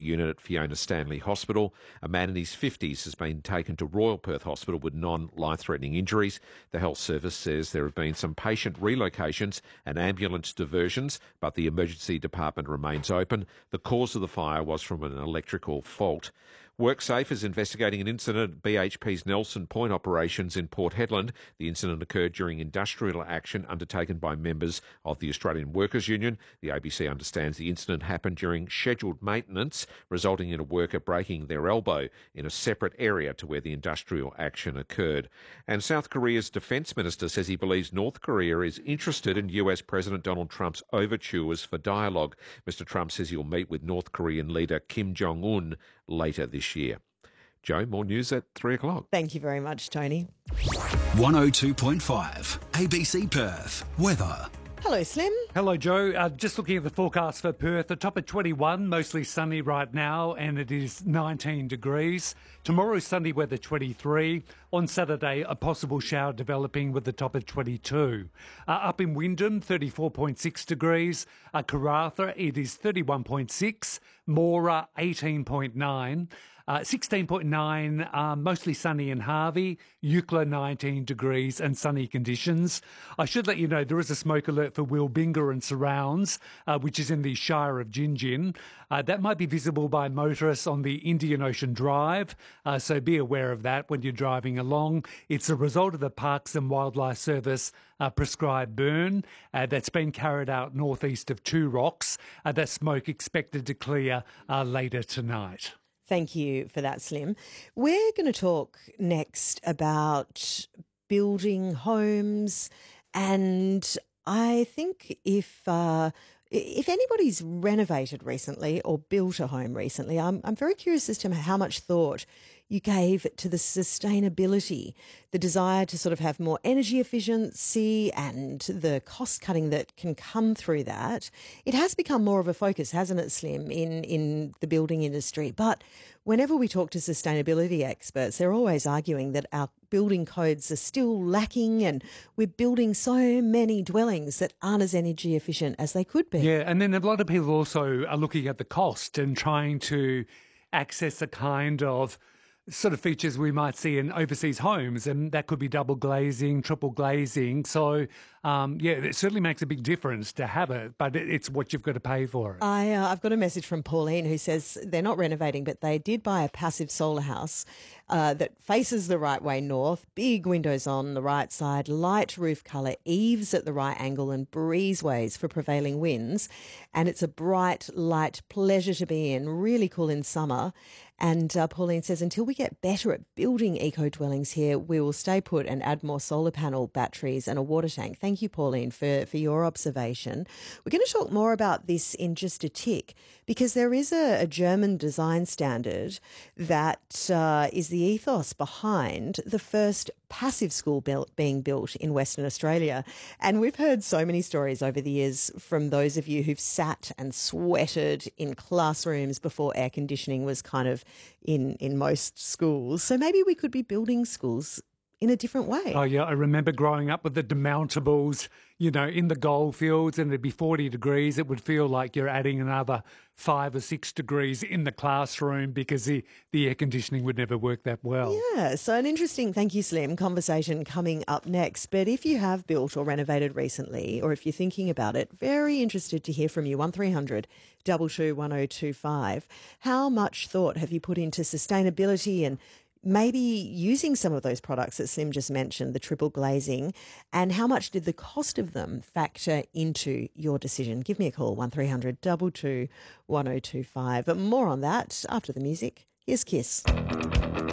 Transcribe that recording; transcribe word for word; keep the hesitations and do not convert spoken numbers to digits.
unit at Fiona Stanley Hospital. A man in his fifties has been taken to Royal Perth Hospital with non-life-threatening injuries. The health service says there have been some patient relocations and ambulance diversions, but the emergency department remains open. The cause of the fire was from an electrical fault. WorkSafe is investigating an incident at B H P's Nelson Point operations in Port Hedland. The incident occurred during industrial action undertaken by members of the Australian Workers Union. The A B C understands the incident happened during scheduled maintenance, resulting in a worker breaking their elbow in a separate area to where the industrial action occurred. And South Korea's defence minister says he believes North Korea is interested in U S President Donald Trump's overtures for dialogue. Mister Trump says he'll meet with North Korean leader Kim Jong-un later this year. Joe, more news at three o'clock. Thank you very much, Tony. one oh two point five A B C Perth. Weather. Hello, Slim. Hello, Joe. Uh, just looking at the forecast for Perth, the top at twenty-one, mostly sunny right now, and it is nineteen degrees. Tomorrow, sunny weather, twenty-three. On Saturday, a possible shower developing with the top at twenty-two. Uh, up in Wyndham, thirty-four point six degrees. Uh, Karratha, it is thirty-one point six. Mora, eighteen point nine. Uh, sixteen point nine, uh, mostly sunny in Harvey. Eucla, nineteen degrees and sunny conditions. I should let you know there is a smoke alert for Wilbinga and surrounds, uh, which is in the Shire of Gingin. Uh, that might be visible by motorists on the Indian Ocean Drive, uh, so be aware of that when you're driving along. It's a result of the Parks and Wildlife Service uh, prescribed burn uh, that's been carried out northeast of Two Rocks. Uh, that smoke expected to clear uh, later tonight. Thank you for that, Slim. We're going to talk next about building homes, and I think if uh, if anybody's renovated recently or built a home recently, I'm I'm very curious as to how much thought you gave to the sustainability, the desire to sort of have more energy efficiency and the cost cutting that can come through that. It has become more of a focus, hasn't it, Slim, in, in the building industry? But whenever we talk to sustainability experts, they're always arguing that our building codes are still lacking and we're building so many dwellings that aren't as energy efficient as they could be. Yeah, and then a lot of people also are looking at the cost and trying to access a kind of sort of features we might see in overseas homes, and that could be double glazing, triple glazing. So, um, yeah, it certainly makes a big difference to have it, but it, it's what you've got to pay for it. I, uh, I've got a message from Pauline who says they're not renovating, but they did buy a passive solar house uh, that faces the right way north, big windows on the right side, light roof colour, eaves at the right angle and breezeways for prevailing winds. And it's a bright, light pleasure to be in, really cool in summer. And uh, Pauline says, until we get better at building eco-dwellings here, we will stay put and add more solar panel batteries and a water tank. Thank you, Pauline, for, for your observation. We're going to talk more about this in just a tick, because there is a, a German design standard that uh, is the ethos behind the first passive school built, being built in Western Australia. And we've heard so many stories over the years from those of you who've sat and sweated in classrooms before air conditioning was kind of in, in most schools. So maybe we could be building schools in a different way. Oh, yeah, I remember growing up with the demountables, you know, in the goldfields, and it'd be forty degrees. It would feel like you're adding another five or six degrees in the classroom because the, the air conditioning would never work that well. Yeah, so an interesting, thank you, Slim, conversation coming up next. But if you have built or renovated recently, or if you're thinking about it, very interested to hear from you. one three hundred two two one oh two five. How much thought have you put into sustainability and maybe using some of those products that Slim just mentioned, the triple glazing, and how much did the cost of them factor into your decision? Give me a call, one three hundred two two one oh two five. But more on that after the music. Here's Kiss.